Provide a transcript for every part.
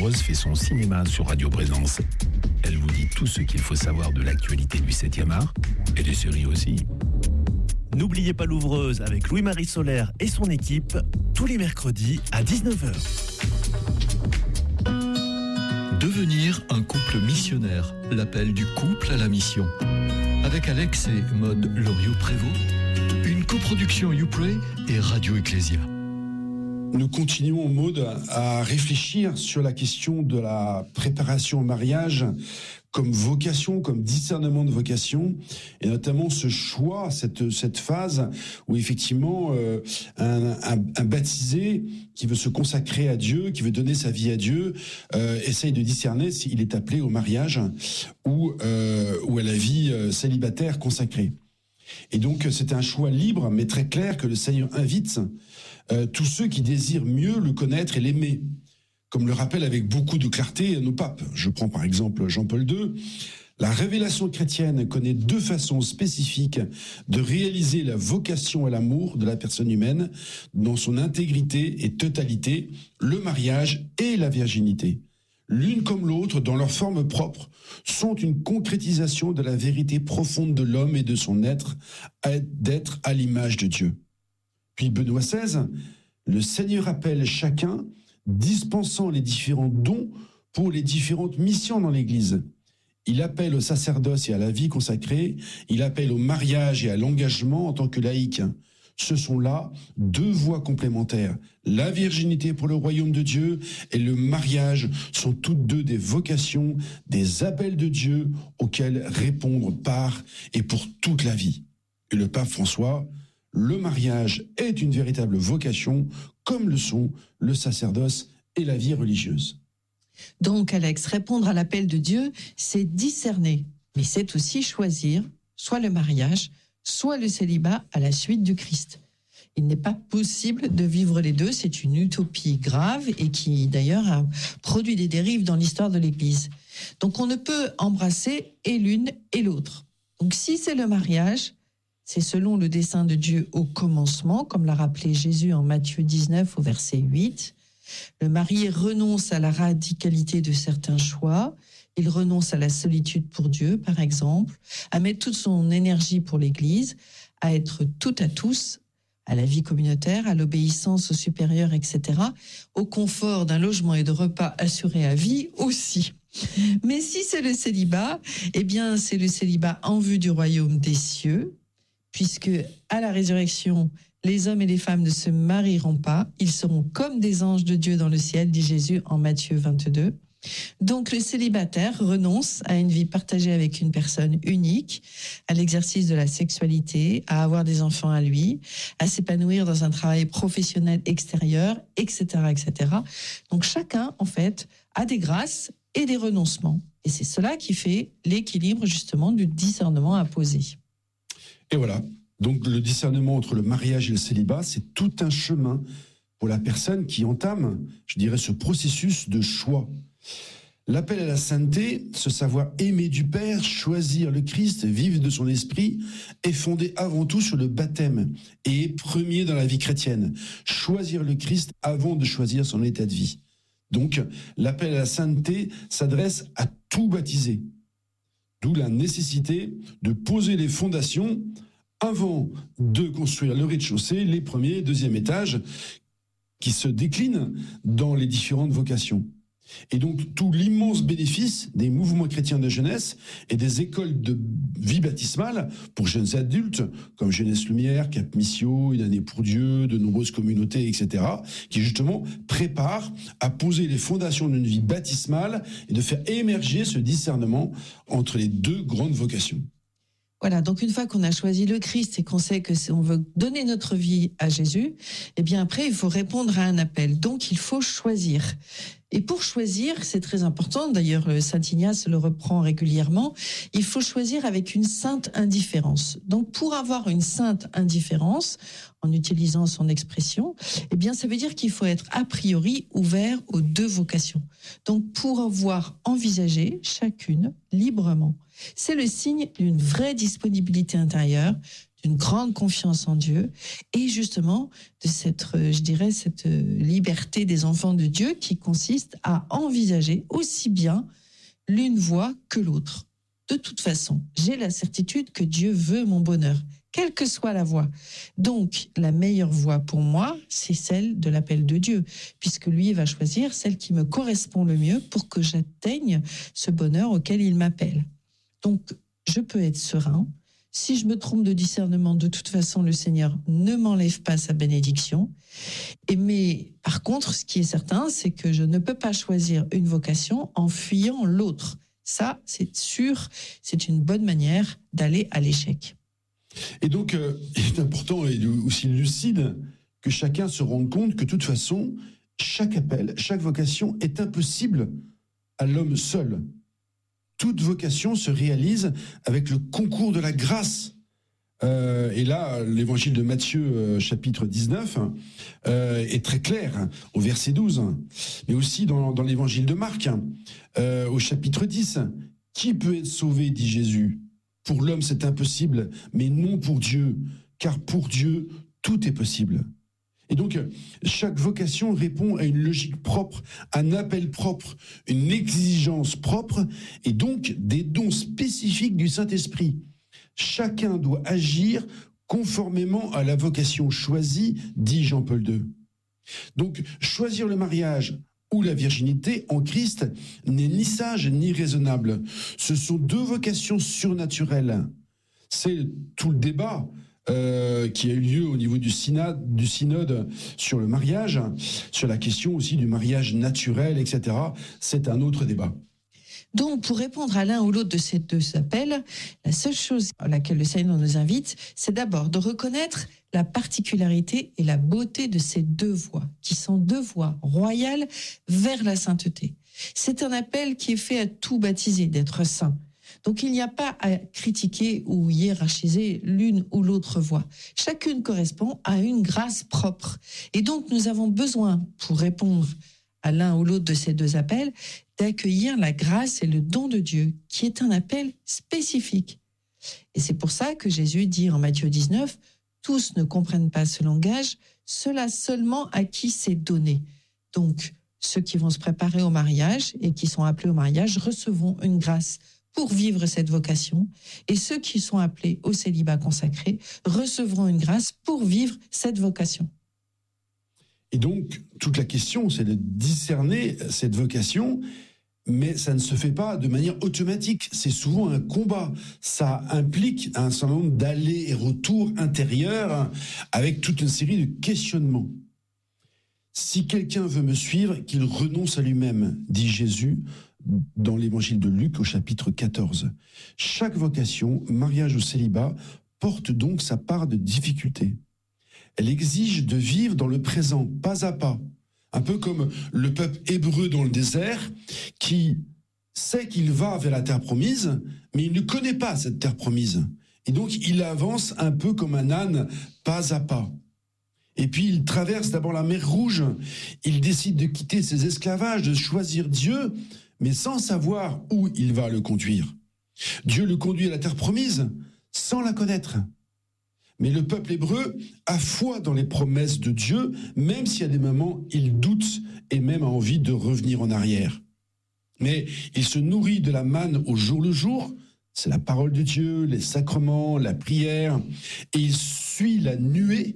Rose fait son cinéma sur Radio Présence. Elle vous dit tout ce qu'il faut savoir de l'actualité du 7e art et des séries aussi. N'oubliez pas l'ouvreuse avec Louis-Marie Solaire et son équipe, tous les mercredis à 19h. Devenir un couple missionnaire, l'appel du couple à la mission. Avec Alex et Maude Loriot-Prévost, une coproduction YouPray et Radio Ecclésia. Nous continuons, Maude, à réfléchir sur la question de la préparation au mariage comme vocation, comme discernement de vocation, et notamment ce choix, cette phase où effectivement un baptisé qui veut se consacrer à Dieu, qui veut donner sa vie à Dieu, essaye de discerner s'il est appelé au mariage ou à la vie célibataire consacrée. Et donc c'est un choix libre mais très clair que le Seigneur invite tous ceux qui désirent mieux le connaître et l'aimer. Comme le rappellent avec beaucoup de clarté nos papes. Je prends par exemple Jean-Paul II. La révélation chrétienne connaît deux façons spécifiques de réaliser la vocation à l'amour de la personne humaine dans son intégrité et totalité, le mariage et la virginité. L'une comme l'autre, dans leur forme propre, sont une concrétisation de la vérité profonde de l'homme et de son être, d'être à l'image de Dieu. Puis Benoît XVI, le Seigneur appelle chacun, dispensant les différents dons pour les différentes missions dans l'Église. Il appelle au sacerdoce et à la vie consacrée, il appelle au mariage et à l'engagement en tant que laïc. Ce sont là deux voies complémentaires. La virginité pour le royaume de Dieu et le mariage sont toutes deux des vocations, des appels de Dieu auxquels répondre par et pour toute la vie. Et le pape François, le mariage est une véritable vocation, comme le sont le sacerdoce et la vie religieuse. Donc, Alex, répondre à l'appel de Dieu, c'est discerner, mais c'est aussi choisir soit le mariage, soit le célibat à la suite du Christ. Il n'est pas possible de vivre les deux, c'est une utopie grave et qui, d'ailleurs, a produit des dérives dans l'histoire de l'Église. Donc, on ne peut embrasser et l'une et l'autre. Donc, si c'est le mariage, c'est selon le dessein de Dieu au commencement, comme l'a rappelé Jésus en Matthieu 19 au verset 8. Le marié renonce à la radicalité de certains choix. Il renonce à la solitude pour Dieu, par exemple, à mettre toute son énergie pour l'Église, à être tout à tous, à la vie communautaire, à l'obéissance aux supérieurs, etc., au confort d'un logement et de repas assurés à vie aussi. Mais si c'est le célibat, eh bien, c'est le célibat en vue du royaume des cieux, puisque à la résurrection, les hommes et les femmes ne se marieront pas, ils seront comme des anges de Dieu dans le ciel, dit Jésus en Matthieu 22. Donc le célibataire renonce à une vie partagée avec une personne unique, à l'exercice de la sexualité, à avoir des enfants à lui, à s'épanouir dans un travail professionnel extérieur, etc., etc. Donc chacun, en fait, a des grâces et des renoncements. Et c'est cela qui fait l'équilibre, justement, du discernement à poser. Et voilà. Donc le discernement entre le mariage et le célibat, c'est tout un chemin pour la personne qui entame, je dirais, ce processus de choix. L'appel à la sainteté, ce savoir aimer du Père, choisir le Christ, vivre de son esprit, est fondé avant tout sur le baptême et est premier dans la vie chrétienne. Choisir le Christ avant de choisir son état de vie. Donc l'appel à la sainteté s'adresse à tout baptisé. D'où la nécessité de poser les fondations avant de construire le rez-de-chaussée, les premiers et deuxième étages qui se déclinent dans les différentes vocations. Et donc tout l'immense bénéfice des mouvements chrétiens de jeunesse et des écoles de vie baptismale pour jeunes adultes comme Jeunesse Lumière, Cap Missio, Une année pour Dieu, de nombreuses communautés, etc., qui justement préparent à poser les fondations d'une vie baptismale et de faire émerger ce discernement entre les deux grandes vocations. Voilà, donc une fois qu'on a choisi le Christ et qu'on sait que on veut donner notre vie à Jésus, eh bien après il faut répondre à un appel. Donc il faut choisir. Et pour choisir, c'est très important, d'ailleurs Saint Ignace le reprend régulièrement, il faut choisir avec une sainte indifférence. Donc pour avoir une sainte indifférence, en utilisant son expression, eh bien ça veut dire qu'il faut être a priori ouvert aux deux vocations. Donc pour avoir envisagé chacune librement. C'est le signe d'une vraie disponibilité intérieure, d'une grande confiance en Dieu et justement de cette liberté des enfants de Dieu qui consiste à envisager aussi bien l'une voie que l'autre. De toute façon, j'ai la certitude que Dieu veut mon bonheur, quelle que soit la voie. Donc, la meilleure voie pour moi, c'est celle de l'appel de Dieu, puisque lui va choisir celle qui me correspond le mieux pour que j'atteigne ce bonheur auquel il m'appelle. Donc, je peux être serein. Si je me trompe de discernement, de toute façon, le Seigneur ne m'enlève pas sa bénédiction. Mais par contre, ce qui est certain, c'est que je ne peux pas choisir une vocation en fuyant l'autre. Ça, c'est sûr, c'est une bonne manière d'aller à l'échec. Et donc, il est important et aussi lucide que chacun se rende compte que de toute façon, chaque appel, chaque vocation est impossible à l'homme seul. Toute vocation se réalise avec le concours de la grâce. Et là, l'évangile de Matthieu, chapitre 19, est très clair, au verset 12. Mais aussi dans l'évangile de Marc, au chapitre 10. Qui peut être sauvé, dit Jésus ? Pour l'homme, c'est impossible, mais non pour Dieu, car pour Dieu, tout est possible. Et donc, chaque vocation répond à une logique propre, un appel propre, une exigence propre, et donc des dons spécifiques du Saint-Esprit. Chacun doit agir conformément à la vocation choisie, dit Jean-Paul II. Donc, choisir le mariage ou la virginité en Christ n'est ni sage ni raisonnable. Ce sont deux vocations surnaturelles. C'est tout le débat qui a eu lieu au niveau du synode sur le mariage, sur la question aussi du mariage naturel, etc. C'est un autre débat. Donc, pour répondre à l'un ou l'autre de ces deux appels, la seule chose à laquelle le Seigneur nous invite, c'est d'abord de reconnaître la particularité et la beauté de ces deux voies, qui sont deux voies royales vers la sainteté. C'est un appel qui est fait à tout baptisé, d'être saint. Donc, il n'y a pas à critiquer ou hiérarchiser l'une ou l'autre voie. Chacune correspond à une grâce propre. Et donc, nous avons besoin, pour répondre à l'un ou l'autre de ces deux appels, d'accueillir la grâce et le don de Dieu, qui est un appel spécifique. Et c'est pour ça que Jésus dit en Matthieu 19, « Tous ne comprennent pas ce langage, ceux-là seulement à qui c'est donné. » Donc, ceux qui vont se préparer au mariage et qui sont appelés au mariage recevront une grâce pour vivre cette vocation, et ceux qui sont appelés au célibat consacré recevront une grâce pour vivre cette vocation. Et donc, toute la question, c'est de discerner cette vocation, mais ça ne se fait pas de manière automatique. C'est souvent un combat. Ça implique un certain nombre d'allers et retours intérieurs avec toute une série de questionnements. Si quelqu'un veut me suivre, qu'il renonce à lui-même, dit Jésus dans l'évangile de Luc au chapitre 14. Chaque vocation, mariage ou célibat, porte donc sa part de difficulté. Elle exige de vivre dans le présent, pas à pas. Un peu comme le peuple hébreu dans le désert, qui sait qu'il va vers la terre promise, mais il ne connaît pas cette terre promise. Et donc, il avance un peu comme un âne, pas à pas. Et puis, il traverse d'abord la mer Rouge. Il décide de quitter ses esclavages, de choisir Dieu, mais sans savoir où il va le conduire. Dieu le conduit à la terre promise, sans la connaître. Mais le peuple hébreu a foi dans les promesses de Dieu, même si à des moments il doute et même a envie de revenir en arrière. Mais il se nourrit de la manne au jour le jour, c'est la parole de Dieu, les sacrements, la prière, et il suit la nuée,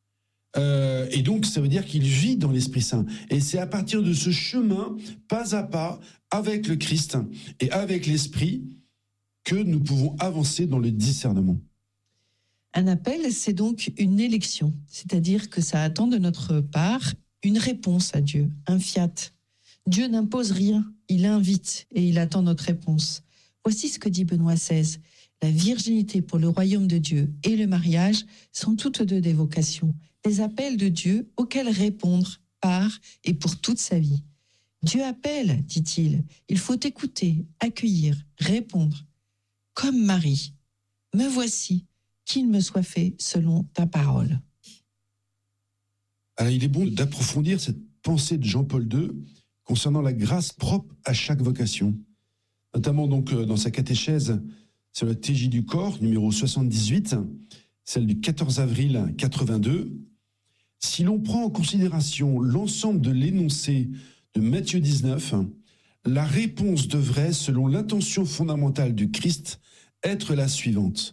et donc ça veut dire qu'il vit dans l'Esprit Saint. Et c'est à partir de ce chemin, pas à pas, avec le Christ et avec l'Esprit, que nous pouvons avancer dans le discernement. Un appel, c'est donc une élection, c'est-à-dire que ça attend de notre part une réponse à Dieu, un fiat. Dieu n'impose rien, il invite et il attend notre réponse. Voici ce que dit Benoît XVI. La virginité pour le royaume de Dieu et le mariage sont toutes deux des vocations, des appels de Dieu auxquels répondre par et pour toute sa vie. Dieu appelle, dit-il, il faut écouter, accueillir, répondre. Comme Marie, me voici, qu'il me soit fait selon ta parole. Alors, il est bon d'approfondir cette pensée de Jean-Paul II concernant la grâce propre à chaque vocation. Notamment donc dans sa catéchèse sur le TJ du corps, numéro 78, celle du 14 avril 82. Si l'on prend en considération l'ensemble de l'énoncé de Matthieu 19, la réponse devrait, selon l'intention fondamentale du Christ, être la suivante.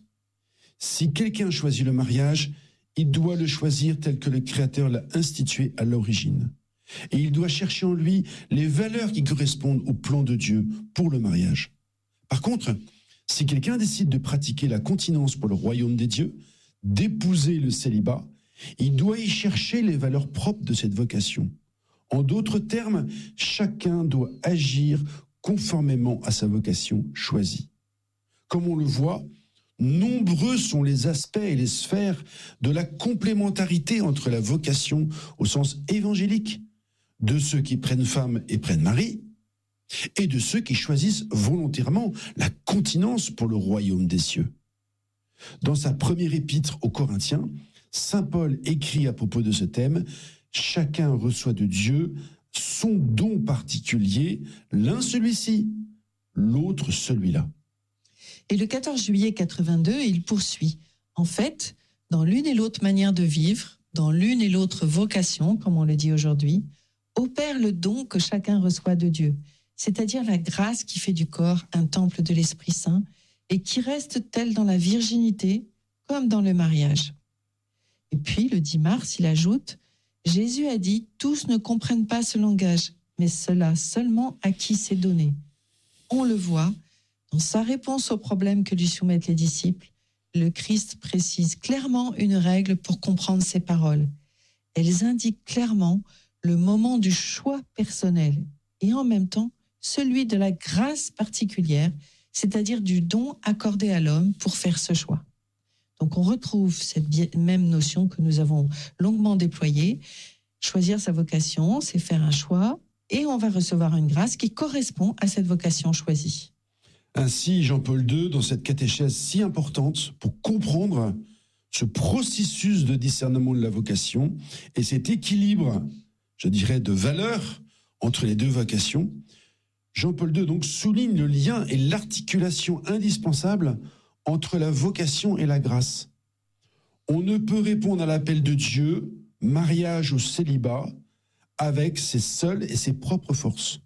Si quelqu'un choisit le mariage, il doit le choisir tel que le Créateur l'a institué à l'origine. Et il doit chercher en lui les valeurs qui correspondent au plan de Dieu pour le mariage. Par contre, si quelqu'un décide de pratiquer la continence pour le royaume des dieux, d'épouser le célibat, il doit y chercher les valeurs propres de cette vocation. En d'autres termes, chacun doit agir conformément à sa vocation choisie. Comme on le voit, nombreux sont les aspects et les sphères de la complémentarité entre la vocation au sens évangélique, de ceux qui prennent femme et prennent mari, et de ceux qui choisissent volontairement la continence pour le royaume des cieux. Dans sa première épître aux Corinthiens, saint Paul écrit à propos de ce thème « Chacun reçoit de Dieu son don particulier, l'un celui-ci, l'autre celui-là. » Et le 14 juillet 82, il poursuit. En fait, dans l'une et l'autre manière de vivre, dans l'une et l'autre vocation, comme on le dit aujourd'hui, opère le don que chacun reçoit de Dieu, c'est-à-dire la grâce qui fait du corps un temple de l'Esprit Saint et qui reste telle dans la virginité comme dans le mariage. Et puis, le 10 mars, il ajoute « Jésus a dit, tous ne comprennent pas ce langage, mais cela seulement à qui c'est donné. » On le voit, dans sa réponse aux problèmes que lui soumettent les disciples, le Christ précise clairement une règle pour comprendre ses paroles. Elles indiquent clairement le moment du choix personnel et en même temps celui de la grâce particulière, c'est-à-dire du don accordé à l'homme pour faire ce choix. Donc on retrouve cette même notion que nous avons longuement déployée. Choisir sa vocation, c'est faire un choix et on va recevoir une grâce qui correspond à cette vocation choisie. Ainsi, Jean-Paul II, dans cette catéchèse si importante pour comprendre ce processus de discernement de la vocation et cet équilibre, je dirais, de valeurs entre les deux vocations, Jean-Paul II donc souligne le lien et l'articulation indispensable entre la vocation et la grâce. On ne peut répondre à l'appel de Dieu, mariage ou célibat, avec ses seules et ses propres forces.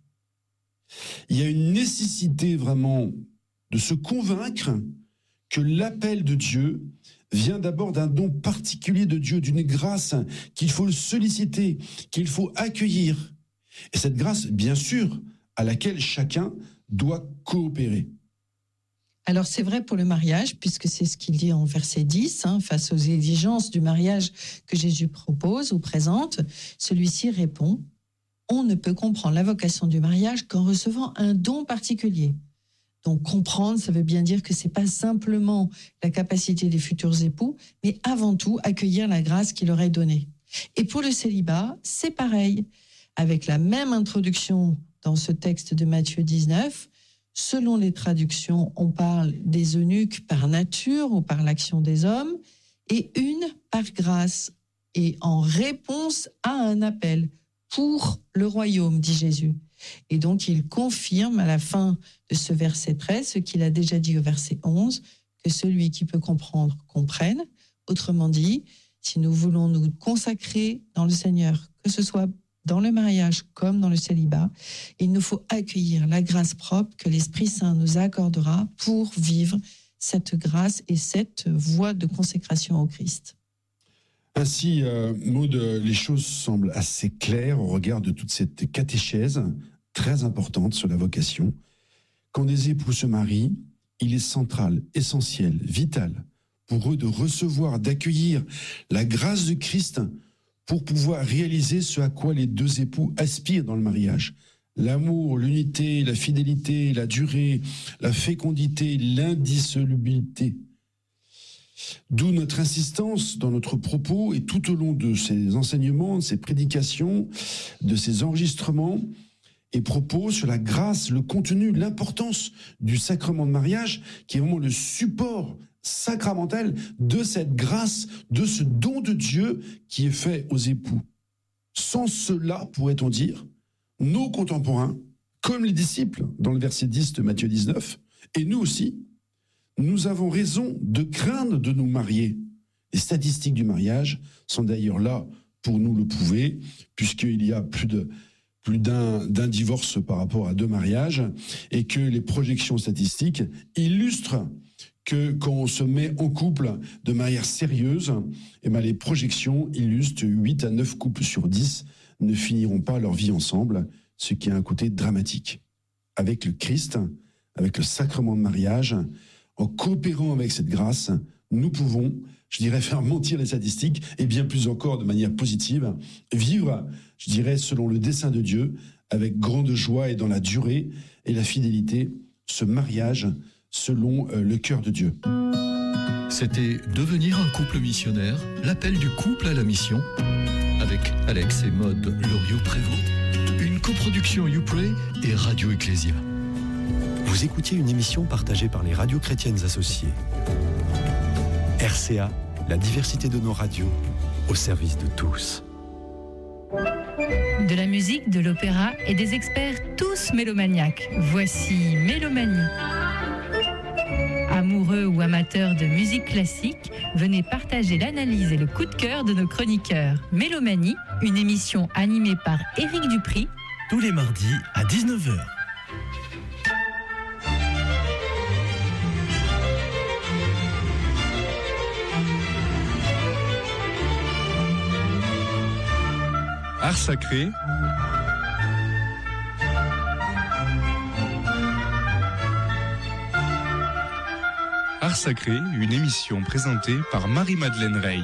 Il y a une nécessité vraiment de se convaincre que l'appel de Dieu vient d'abord d'un don particulier de Dieu, d'une grâce qu'il faut solliciter, qu'il faut accueillir. Et cette grâce, bien sûr, à laquelle chacun doit coopérer. Alors c'est vrai pour le mariage, puisque c'est ce qu'il dit en verset 10, face aux exigences du mariage que Jésus propose ou présente, celui-ci répond « On ne peut comprendre la vocation du mariage qu'en recevant un don particulier ». Donc comprendre, ça veut bien dire que c'est pas simplement la capacité des futurs époux, mais avant tout accueillir la grâce qu'il leur est donnée. Et pour le célibat, c'est pareil, avec la même introduction dans ce texte de Matthieu 19, selon les traductions, on parle des eunuques par nature ou par l'action des hommes, et une par grâce, et en réponse à un appel pour le royaume, dit Jésus. Et donc, il confirme à la fin de ce verset 13, ce qu'il a déjà dit au verset 11, que celui qui peut comprendre, comprenne. Autrement dit, si nous voulons nous consacrer dans le Seigneur, que ce soit dans le mariage comme dans le célibat, il nous faut accueillir la grâce propre que l'Esprit Saint nous accordera pour vivre cette grâce et cette voie de consécration au Christ. Ainsi, Maud, les choses semblent assez claires au regard de toute cette catéchèse très importante sur la vocation. Quand des époux se marient, il est central, essentiel, vital pour eux de recevoir, d'accueillir la grâce de Christ pour pouvoir réaliser ce à quoi les deux époux aspirent dans le mariage. L'amour, l'unité, la fidélité, la durée, la fécondité, l'indissolubilité. D'où notre insistance dans notre propos et tout au long de ces enseignements, de ces prédications, de ces enregistrements et propos sur la grâce, le contenu, l'importance du sacrement de mariage qui est vraiment le support sacramentel de cette grâce, de ce don de Dieu qui est fait aux époux. Sans cela, pourrait-on dire, nos contemporains, comme les disciples dans le verset 10 de Matthieu 19, et nous aussi, nous avons raison de craindre de nous marier, Les statistiques du mariage sont d'ailleurs là pour nous le prouver, puisqu'il y a plus d'un divorce par rapport à 2 mariages, et que les projections statistiques illustrent que quand on se met en couple de manière sérieuse, les projections illustrent 8 à 9 couples sur 10 ne finiront pas leur vie ensemble, ce qui a un côté dramatique. Avec le Christ, avec le sacrement de mariage, en coopérant avec cette grâce, nous pouvons, je dirais, faire mentir les statistiques et bien plus encore de manière positive, vivre, je dirais, selon le dessein de Dieu, avec grande joie et dans la durée et la fidélité, ce mariage selon le cœur de Dieu. C'était Devenir un couple missionnaire, l'appel du couple à la mission, avec Alex et Maude Loriot-Prévost, une coproduction YouPray et Radio Ecclésia. Vous écoutiez une émission partagée par les radios chrétiennes associées. RCA, la diversité de nos radios, au service de tous. De la musique, de l'opéra et des experts tous mélomaniaques. Voici Mélomanie. Amoureux ou amateurs de musique classique, venez partager l'analyse et le coup de cœur de nos chroniqueurs. Mélomanie, une émission animée par Éric Dupri, tous les mardis à 19h. Art sacré. Art sacré, une émission présentée par Marie-Madeleine Rey.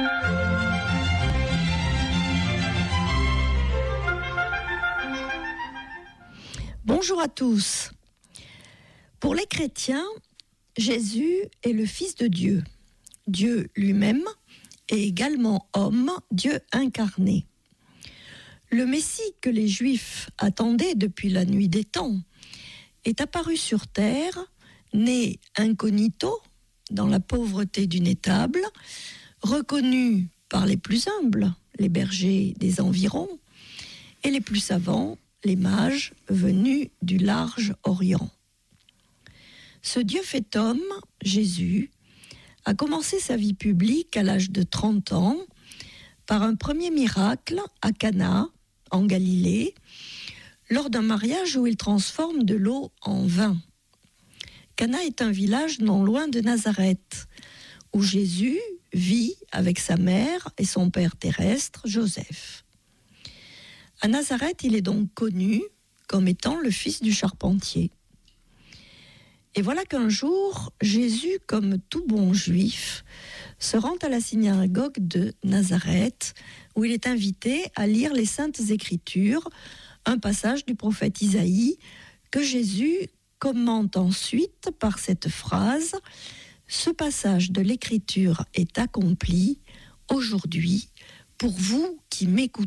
Bonjour à tous. Pour les chrétiens, Jésus est le Fils de Dieu. Dieu lui-même est également homme, Dieu incarné. Le Messie que les Juifs attendaient depuis la nuit des temps est apparu sur terre, né incognito, dans la pauvreté d'une étable, reconnu par les plus humbles, les bergers des environs, et les plus savants, les mages venus du large Orient. Ce Dieu fait homme, Jésus, a commencé sa vie publique à l'âge de 30 ans par un premier miracle à Cana, en Galilée, lors d'un mariage où il transforme de l'eau en vin. Cana est un village non loin de Nazareth, où Jésus vit avec sa mère et son père terrestre, Joseph. À Nazareth, il est donc connu comme étant le fils du charpentier. Et voilà qu'un jour, Jésus, comme tout bon juif, se rend à la synagogue de Nazareth, où il est invité à lire les Saintes Écritures, un passage du prophète Isaïe, que Jésus commente ensuite par cette phrase « Ce passage de l'Écriture est accompli aujourd'hui pour vous qui m'écoutez ».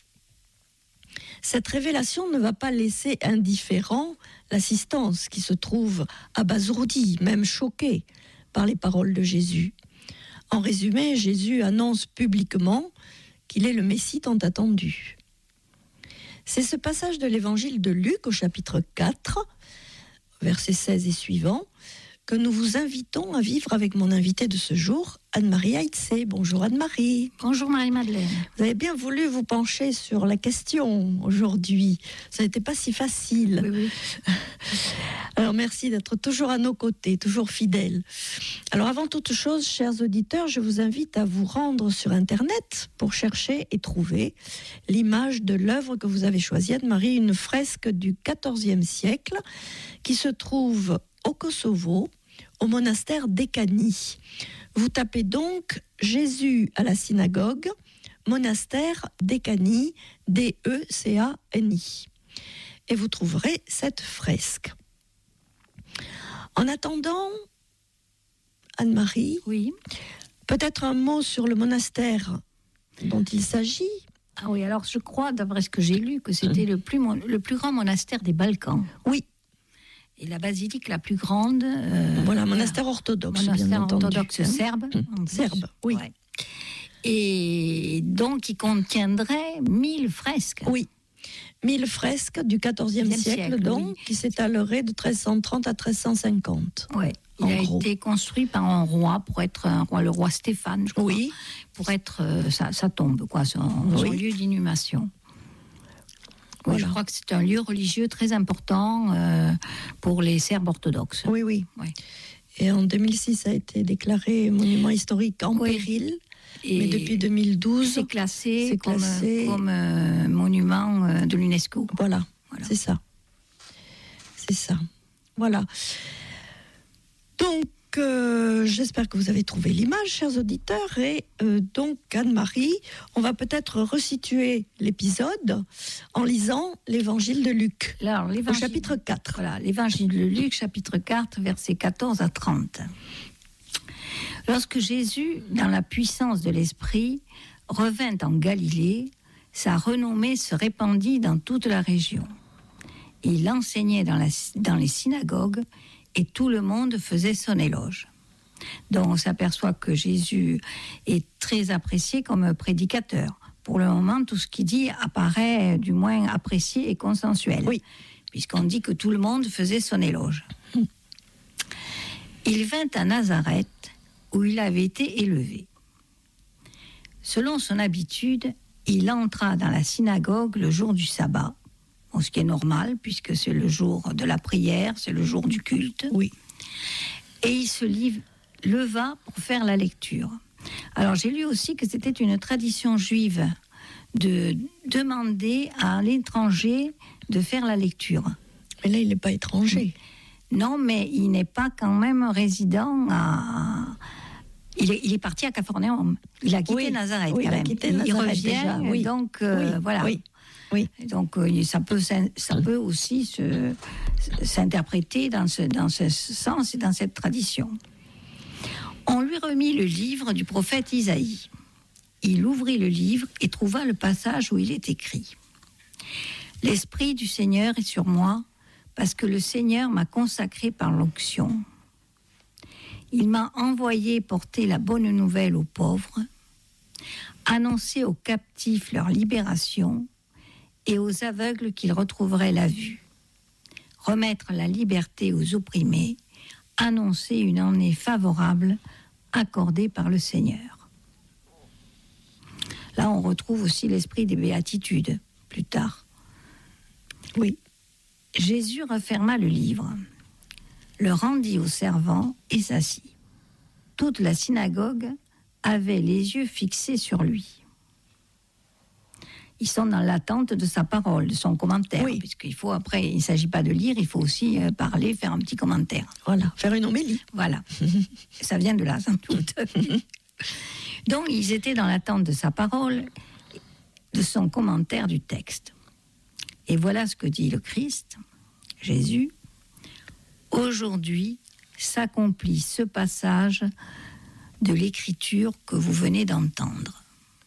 Cette révélation ne va pas laisser indifférent l'assistance qui se trouve abasourdie, même choquée par les paroles de Jésus. En résumé, Jésus annonce publiquement qu'il est le Messie tant attendu. C'est ce passage de l'évangile de Luc au chapitre 4, versets 16 et suivants, que nous vous invitons à vivre avec mon invitée de ce jour, Anne-Marie Aïtsé. Bonjour Anne-Marie. Bonjour Marie-Madeleine. Vous avez bien voulu vous pencher sur la question aujourd'hui. Ça n'était pas si facile. Oui. Alors merci d'être toujours à nos côtés, toujours fidèles. Alors avant toute chose, chers auditeurs, je vous invite à vous rendre sur Internet pour chercher et trouver l'image de l'œuvre que vous avez choisie, Anne-Marie, une fresque du XIVe siècle qui se trouve au Kosovo, au monastère d'Ekani. Vous tapez donc Jésus à la synagogue, monastère d'Ekani, D-E-C-A-N-I. Et vous trouverez cette fresque. En attendant, Anne-Marie, oui. Peut-être un mot sur le monastère dont il s'agit. Ah oui, alors je crois, d'après ce que j'ai lu, que c'était le plus grand monastère des Balkans. Oui. Et la basilique la plus grande... voilà, monastère orthodoxe, bien entendu. Orthodoxe serbe. Serbe, oui. Ouais. Et donc, il contiendrait 1000 fresques. Oui. 1000 fresques du XIVe siècle, donc, qui s'étaleraient de 1330 à 1350. Oui. Il a été construit par un roi, pour être le roi Stéphane, je crois, pour être sa tombe, quoi, son lieu d'inhumation. Oui, je crois que c'est un lieu religieux très important pour les Serbes orthodoxes. Oui. Et en 2006, ça a été déclaré monument historique en péril. Mais depuis 2012, c'est classé comme monument de l'UNESCO. Voilà. C'est ça. Voilà. Donc, j'espère que vous avez trouvé l'image, chers auditeurs. Et donc, Anne-Marie, on va peut-être resituer l'épisode en lisant l'évangile de Luc, au chapitre 4. Voilà, l'évangile de Luc, chapitre 4, versets 14 à 30. Lorsque Jésus, dans la puissance de l'Esprit, revint en Galilée, sa renommée se répandit dans toute la région. Il enseignait dans les synagogues et tout le monde faisait son éloge. Donc on s'aperçoit que Jésus est très apprécié comme prédicateur. Pour le moment, tout ce qu'il dit apparaît du moins apprécié et consensuel. Oui. Puisqu'on dit que tout le monde faisait son éloge. Il vint à Nazareth, où il avait été élevé. Selon son habitude, il entra dans la synagogue le jour du sabbat, ce qui est normal, puisque c'est le jour de la prière, c'est le jour du culte. Oui. Et il se leva pour faire la lecture. Alors j'ai lu aussi que c'était une tradition juive de demander à l'étranger de faire la lecture. Mais là, il n'est pas étranger. Non, mais il n'est pas quand même résident à... Il est parti à Capharnaüm. Il a quitté Nazareth quand même. Il revient, déjà, donc voilà. Oui. Donc ça peut aussi s'interpréter dans ce sens et dans cette tradition. On lui remit le livre du prophète Isaïe. Il ouvrit le livre et trouva le passage où il est écrit « L'Esprit du Seigneur est sur moi, parce que le Seigneur m'a consacré par l'onction. Il m'a envoyé porter la bonne nouvelle aux pauvres, annoncer aux captifs leur libération et aux aveugles qu'ils retrouveraient la vue, remettre la liberté aux opprimés, annoncer une année favorable accordée par le Seigneur. » Là, on retrouve aussi l'esprit des béatitudes, plus tard. Oui. Jésus referma le livre, le rendit au servant et s'assit. Toute la synagogue avait les yeux fixés sur lui. Ils sont dans l'attente de sa parole, de son commentaire, puisqu'il faut après, il ne s'agit pas de lire, il faut aussi parler, faire un petit commentaire. Voilà, faire une homélie. Voilà, ça vient de là, sans doute. Donc, ils étaient dans l'attente de sa parole, de son commentaire du texte. Et voilà ce que dit le Christ, Jésus. Aujourd'hui s'accomplit ce passage de l'Écriture que vous venez d'entendre.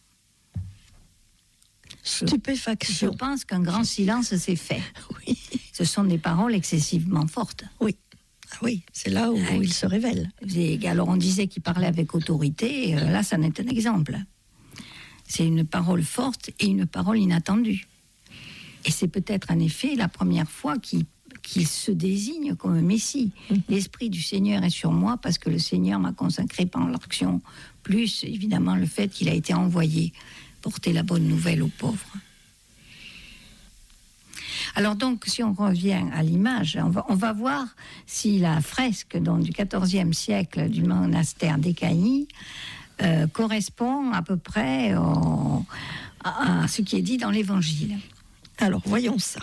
Stupéfaction. Je pense qu'un grand silence s'est fait. Oui. Ce sont des paroles excessivement fortes. Oui. Oui, c'est là où il se révèle. Alors on disait qu'il parlait avec autorité, là ça n'est un exemple. C'est une parole forte et une parole inattendue. Et c'est peut-être en effet la première fois qu'il se désigne comme Messie. L'Esprit du Seigneur est sur moi parce que le Seigneur m'a consacré par l'action, plus évidemment le fait qu'il a été envoyé porter la bonne nouvelle aux pauvres. Alors donc, si on revient à l'image, on va voir si la fresque donc, du XIVe siècle du monastère d'Écailly correspond à peu près à ce qui est dit dans l'Évangile. Alors, voyons ça.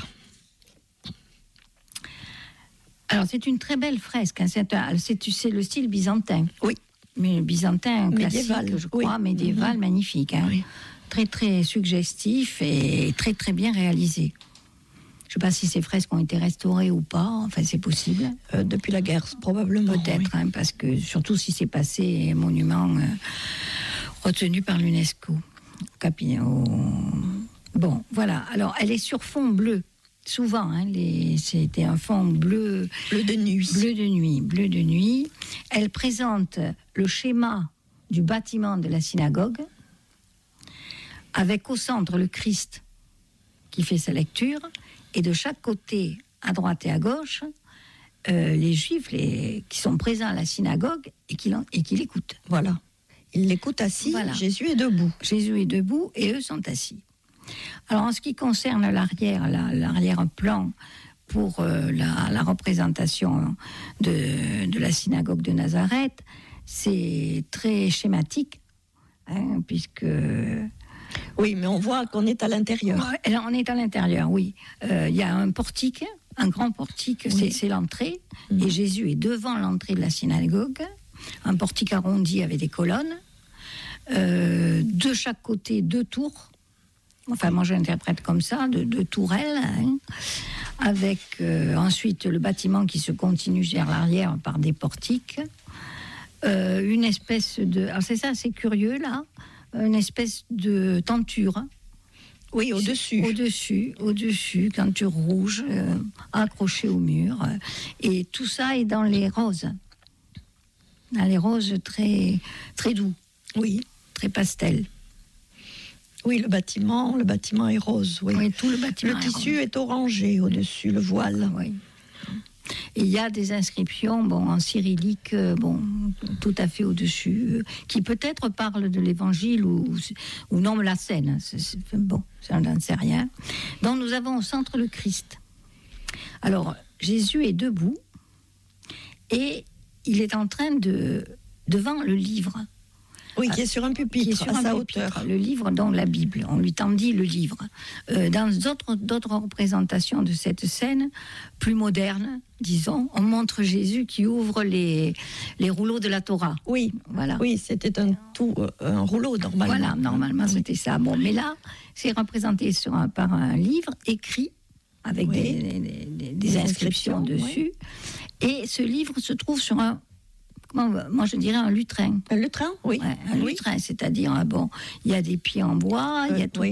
Alors, c'est une très belle fresque. Hein. C'est le style byzantin. Oui. Mais byzantin classique, médiéval, je crois, médiéval, magnifique. Hein. Oui. Très, très suggestif et très, très bien réalisé. Je ne sais pas si ces fresques ont été restaurées ou pas. Enfin, c'est possible. Depuis la guerre, probablement. Peut-être, hein, parce que surtout si c'est passé monument retenu par l'UNESCO. Bon, voilà. Alors, elle est sur fond bleu. Souvent, hein, c'était un fond bleu. Bleu de nuit. Bleu de nuit. Elle présente le schéma du bâtiment de la synagogue, avec au centre le Christ qui fait sa lecture, et de chaque côté, à droite et à gauche, les Juifs qui sont présents à la synagogue et qui l'écoutent. Voilà. Ils l'écoutent assis, Voilà. Jésus est debout. Jésus est debout et eux sont assis. Alors en ce qui concerne l'arrière-plan pour la représentation de la synagogue de Nazareth, c'est très schématique, puisque... Oui, mais on voit qu'on est à l'intérieur. On est à l'intérieur, oui. Il y a un portique, un grand portique, oui. c'est l'entrée, et Jésus est devant l'entrée de la synagogue, un portique arrondi avec des colonnes, de chaque côté 2 tours, enfin moi j'interprète comme ça, de tourelles, avec ensuite le bâtiment qui se continue vers l'arrière par des portiques, une espèce de... Alors c'est ça, c'est curieux là, une espèce de tenture. Oui, au-dessus, tenture rouge, accrochée au mur. Et tout ça est dans les roses. Dans les roses très, très doux. Oui. Très pastel. Oui, le bâtiment est rose. Oui, oui, tout le bâtiment. Le tissu est orangé au-dessus, le voile. Oui. Et il y a des inscriptions en cyrillique, tout à fait au-dessus, qui peut-être parlent de l'évangile ou non la scène. Ça n'en sait rien. Donc nous avons au centre le Christ. Alors, Jésus est debout et il est en train devant le livre. Oui, qui est sur un pupitre, à sa hauteur. Le livre, donc la Bible. On lui tendit le livre. Dans d'autres représentations de cette scène, plus modernes, disons, on montre Jésus qui ouvre les rouleaux de la Torah. Oui, voilà. Oui, c'était un rouleau, normalement. Voilà, normalement, c'était ça. Bon, mais là, c'est représenté par un livre écrit, avec des inscriptions dessus. Oui. Et ce livre se trouve sur moi je dirais un lutrin. Un lutrin, oui. Ouais, un lutrin, c'est-à-dire, il y a des pieds en bois, il y a tout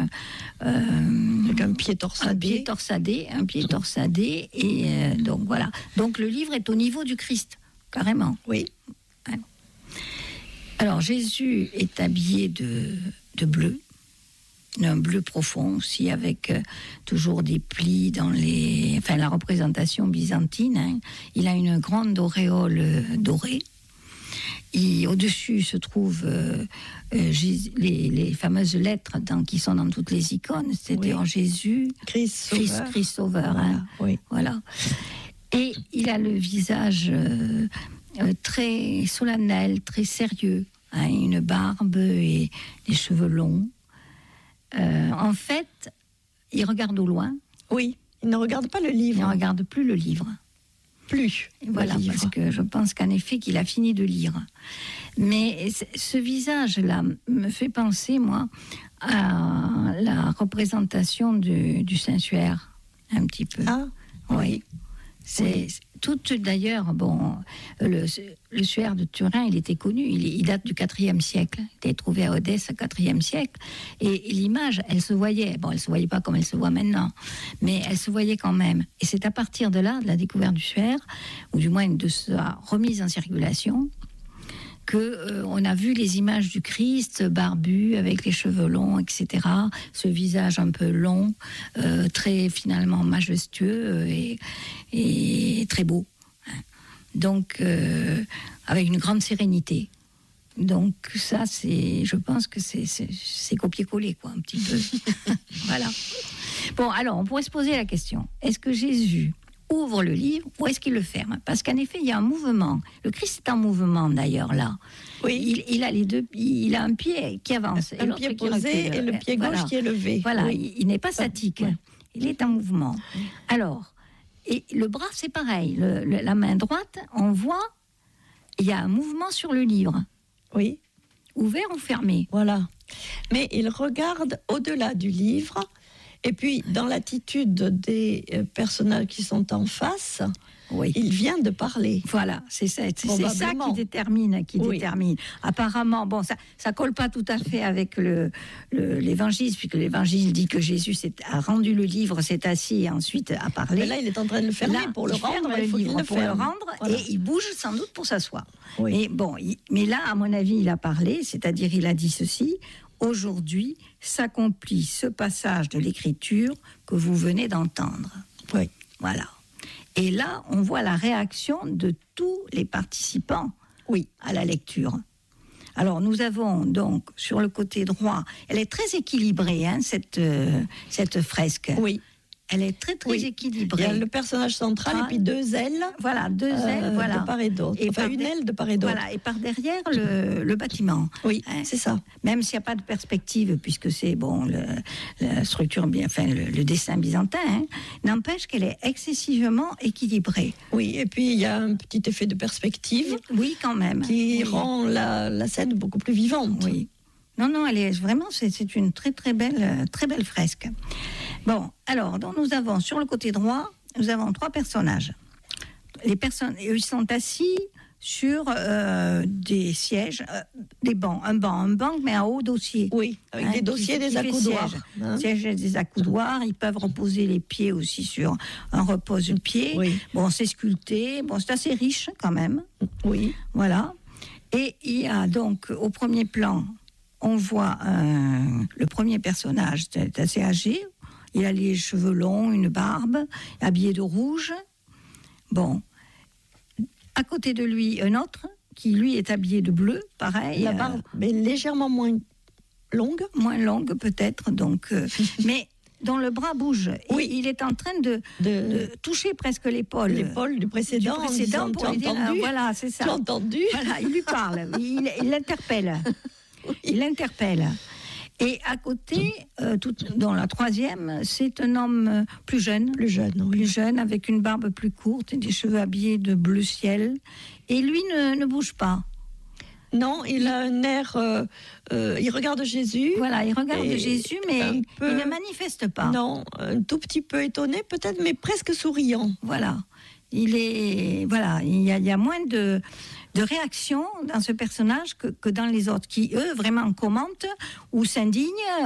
avec un pied torsadé. Un pied torsadé, et donc voilà. Donc le livre est au niveau du Christ, carrément. Oui. Ouais. Alors Jésus est habillé de bleu, d'un bleu profond aussi, avec toujours des plis dans la représentation byzantine. Il a une grande auréole dorée. Et au-dessus se trouvent les fameuses lettres qui sont dans toutes les icônes, c'est-à-dire Jésus, Christ Sauveur. Voilà. Voilà. Et il a le visage très solennel, très sérieux, une barbe et des cheveux longs. En fait, il regarde au loin. Oui, il ne regarde pas le livre. Il ne regarde plus le livre. Voilà, parce que je pense qu'en effet qu'il a fini de lire. Mais ce visage-là me fait penser, moi, à la représentation du Saint-Suaire, un petit peu. Ah, oui. C'est tout, d'ailleurs, le Suaire de Turin, il était connu, il date du IVe siècle. Il était trouvé à Odesse au IVe siècle. Et l'image, elle se voyait. Bon, elle ne se voyait pas comme elle se voit maintenant, mais elle se voyait quand même. Et c'est à partir de là, de la découverte du Suaire, ou du moins de sa remise en circulation, qu'on a vu les images du Christ barbu, avec les cheveux longs, etc. Ce visage un peu long, très finalement majestueux et très beau. Donc, avec une grande sérénité. Donc ça, je pense que c'est copier-coller, quoi, un petit peu. Voilà. Bon, alors, on pourrait se poser la question. Est-ce que Jésus ouvre le livre ou est-ce qu'il le ferme? Parce qu'en effet, il y a un mouvement. Le Christ est en mouvement, d'ailleurs, là. Oui. Il a les deux, il a un pied qui avance. Un pied posé et le pied gauche qui est levé. Voilà, oui. il n'est pas statique. Oui. Il est en mouvement. Alors, et le bras, c'est pareil. La main droite, on voit, il y a un mouvement sur le livre. Oui. Ouvert ou fermé. Voilà. Mais il regarde au-delà du livre. Et puis, dans l'attitude des personnages qui sont en face, il vient de parler. Voilà, c'est ça qui détermine. Apparemment, ça colle pas tout à fait avec l'évangile, puisque l'évangile dit que Jésus a rendu le livre, s'est assis et ensuite a parlé. Mais là, il est en train de le fermer pour le rendre. Il faut qu'il le ferme. Voilà. Et il bouge sans doute pour s'asseoir. Oui. Mais là, à mon avis, il a parlé, c'est-à-dire il a dit ceci. aujourd'hui s'accomplit ce passage de l'Écriture que vous venez d'entendre. Oui. Voilà. Et là, on voit la réaction de tous les participants à la lecture. Alors, nous avons donc, sur le côté droit, elle est très équilibrée, hein, cette fresque. Oui. Elle est très, très équilibrée. Il y a le personnage central et puis deux ailes. Voilà, deux ailes, de part et d'autre. Une aile de part et d'autre. Voilà, et par derrière, le bâtiment. Oui, c'est ça. Même s'il n'y a pas de perspective, puisque c'est, la structure, le dessin byzantin, hein, n'empêche qu'elle est excessivement équilibrée. Oui, et puis il y a un petit effet de perspective. Oui, quand même. Qui rend la scène beaucoup plus vivante. Oui. Non, elle est vraiment, c'est une très belle fresque. Bon, alors, donc nous avons sur le côté droit, nous avons 3 personnages. Les personnes, ils sont assis sur des sièges, des bancs, un banc, mais un haut dossier. Oui, avec des dossiers, des accoudoirs. Sièges et des accoudoirs. Ils peuvent reposer les pieds aussi sur un repose-pied. Oui. Bon, c'est sculpté. Bon, c'est assez riche quand même. Oui. Voilà. Et il y a donc au premier plan, on voit le premier personnage, c'est assez âgé. Il a les cheveux longs, une barbe, habillé de rouge. Bon. À côté de lui, un autre, qui lui est habillé de bleu, pareil. La barbe, mais légèrement moins longue. Moins longue, peut-être, donc. Mais dont le bras bouge. Oui. Il est en train de toucher presque l'épaule. L'épaule du précédent pour lui dire, voilà, c'est ça. Tu as entendu ? Voilà, il lui parle, il l'interpelle. Oui. Il l'interpelle. Et à côté, dans la troisième, c'est un homme plus jeune. Plus jeune, avec une barbe plus courte et des cheveux habillés de bleu ciel. Et lui ne bouge pas. Non, il a un air... il regarde Jésus. Voilà, il regarde Jésus, mais il ne manifeste pas. Non, un tout petit peu étonné peut-être, mais presque souriant. Voilà. Il y a moins de réaction dans ce personnage que dans les autres, qui, eux, vraiment commentent ou s'indignent.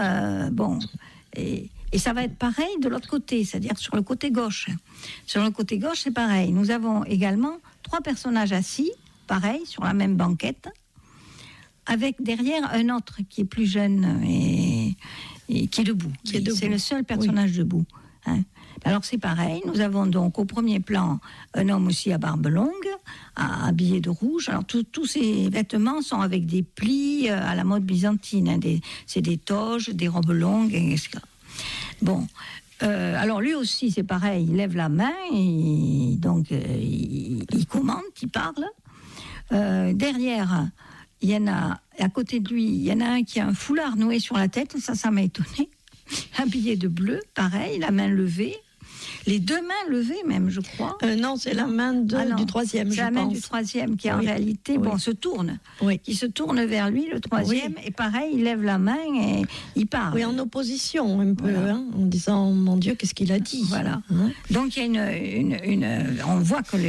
Et ça va être pareil de l'autre côté, c'est-à-dire sur le côté gauche. Sur le côté gauche, c'est pareil. Nous avons également 3 personnages assis, pareil, sur la même banquette, avec derrière un autre qui est plus jeune et qui est debout. C'est le seul personnage debout. Hein. Alors c'est pareil, nous avons donc au premier plan un homme aussi à barbe longue, habillé de rouge. Alors tous ces vêtements sont avec des plis à la mode byzantine, hein, c'est des toges, des robes longues, etc. Bon, alors lui aussi c'est pareil, il lève la main, et donc il commente, il parle. Derrière, il y en a, à côté de lui, il y en a un qui a un foulard noué sur la tête, ça m'a étonné. Habillé de bleu, pareil, la main levée. Les 2 mains levées même, je crois. Non, c'est la main du troisième, je pense. C'est la main du troisième qui, en réalité, se tourne. Oui. Qui se tourne vers lui, le troisième, et pareil, il lève la main et il parle. Oui, en opposition un peu, en disant, mon Dieu, qu'est-ce qu'il a dit. Voilà. Donc, il y a on voit que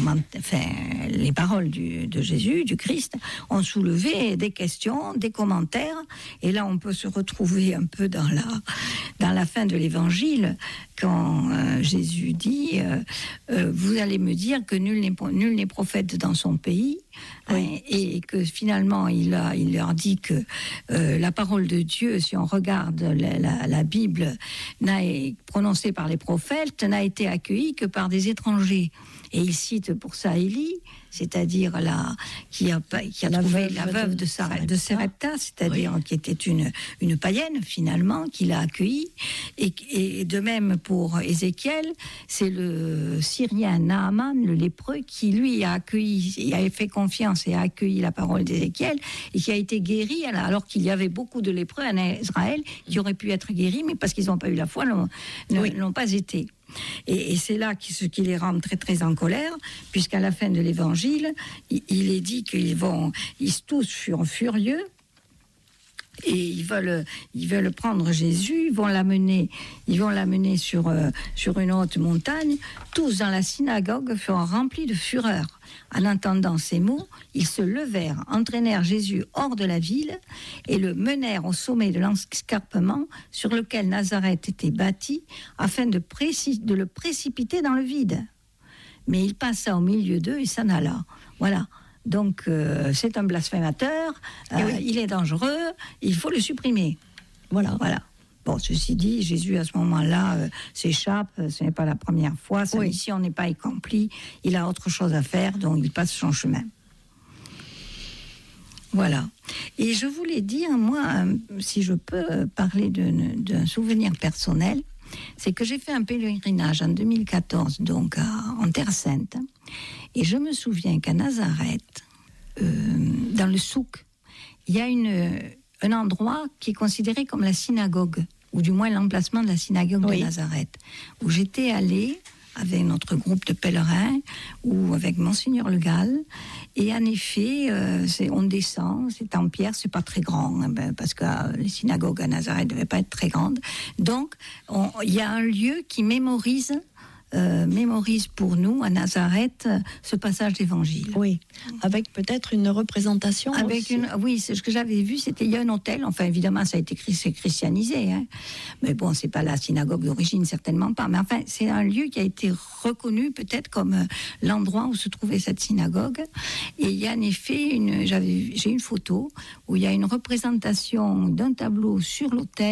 les paroles de Jésus, du Christ, ont soulevé des questions, des commentaires, et là, on peut se retrouver un peu dans la fin de l'Évangile, quand Jésus dit vous allez me dire que nul n'est prophète dans son pays, et que finalement il leur dit que la parole de Dieu, si on regarde la Bible prononcée par les prophètes, n'a été accueillie que par des étrangers. Et il cite pour ça Élie, c'est-à-dire qui a trouvé la veuve de Sarepta, c'est-à-dire qui était une païenne finalement, qui l'a accueillie. Et de même pour Ézéchiel, c'est le Syrien Naaman, le lépreux, qui lui a accueilli, il a fait confiance et a accueilli la parole d'Ézéchiel, et qui a été guéri, alors qu'il y avait beaucoup de lépreux en Israël qui auraient pu être guéris, mais parce qu'ils n'ont pas eu la foi, n'ont pas été. Et c'est là ce qui les rend très très en colère, puisqu'à la fin de l'Évangile, il est dit qu'ils tous furent furieux, et ils veulent prendre Jésus, ils vont l'amener sur une haute montagne. Tous dans la synagogue furent remplis de fureur. En entendant ces mots, ils se levèrent, entraînèrent Jésus hors de la ville et le menèrent au sommet de l'escarpement sur lequel Nazareth était bâti, afin de le précipiter dans le vide. Mais il passa au milieu d'eux et s'en alla. Voilà. Donc, c'est un blasphémateur, il est dangereux, il faut le supprimer. Voilà. Bon, ceci dit, Jésus, à ce moment-là, s'échappe. Ce n'est pas la première fois. Sa mission n'est pas accomplie. Il a autre chose à faire, donc il passe son chemin. Voilà. Et je voulais dire, moi, si je peux parler d'un souvenir personnel, c'est que j'ai fait un pèlerinage en 2014, donc en Terre Sainte. Et je me souviens qu'à Nazareth, dans le souk, il y a un endroit qui est considéré comme la synagogue, ou du moins l'emplacement de la synagogue de Nazareth, où j'étais allée avec notre groupe de pèlerins, ou avec Monseigneur Le Gall, et en effet, on descend, c'est en pierre, c'est pas très grand, parce que les synagogues à Nazareth ne devaient pas être très grandes. Donc, il y a un lieu qui mémorise pour nous, à Nazareth, ce passage d'évangile. Oui, avec peut-être une représentation aussi. Oui, c'est ce que j'avais vu, il y a un hôtel, enfin évidemment ça a été christianisé, hein. Mais bon, c'est pas la synagogue d'origine, certainement pas, mais enfin c'est un lieu qui a été reconnu peut-être comme l'endroit où se trouvait cette synagogue, et il y a en effet, j'ai une photo où il y a une représentation d'un tableau sur l'autel,